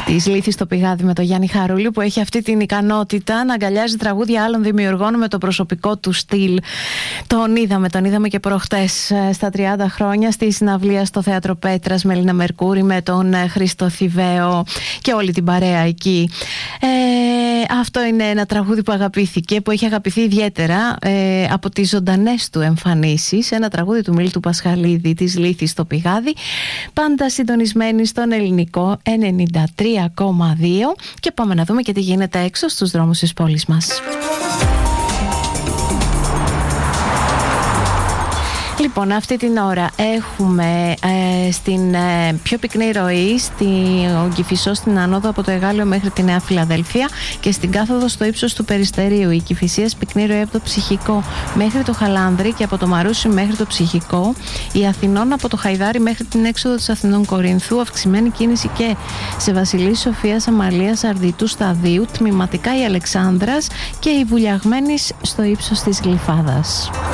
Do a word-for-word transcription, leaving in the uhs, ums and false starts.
της Λύθης στο Πηγάδι με τον Γιάννη Χαρούλη, που έχει αυτή την ικανότητα να αγκαλιάζει τραγούδια άλλων δημιουργών με το προσωπικό του στυλ. Τον είδαμε, τον είδαμε και προχτές στα τριάντα χρόνια στη συναυλία στο Θέατρο Πέτρας με Λίνα Μερκούρη, με τον Χρήστο Θηβαίο και όλη την παρέα εκεί. Ε, αυτό είναι ένα τραγούδι που αγαπήθηκε, που έχει αγαπηθεί ιδιαίτερα ε, από τις ζωντανές του εμφανίσεις. Ένα τραγούδι του Μίλτου Πασχαλίδη, της Λύθης στο Πηγάδι. Πάντα συντονισμένοι στον Ελληνικό ενενήντα τρία κόμμα δύο, και πάμε να δούμε και τι γίνεται έξω στους δρόμους της πόλης μας. Λοιπόν, αυτή την ώρα έχουμε ε, στην ε, πιο πυκνή ροή στην Κηφισό, στην ανόδο από το Εγάλεο μέχρι τη Νέα Φιλαδελφία, και στην κάθοδο στο ύψος του Περιστερίου. Η Κηφισίας πυκνή ροή από το Ψυχικό μέχρι το Χαλάνδρη και από το Μαρούσι μέχρι το Ψυχικό. Η Αθηνών από το Χαϊδάρι μέχρι την έξοδο της Αθηνών Κορινθού. Αυξημένη κίνηση και σε Βασιλής Σοφίας, Αμαλίας, Αρδιτού Σταδίου. Τμηματικά η Αλεξάνδρας και η Βουλιαγμένης στο ύψος της Γλυφάδας.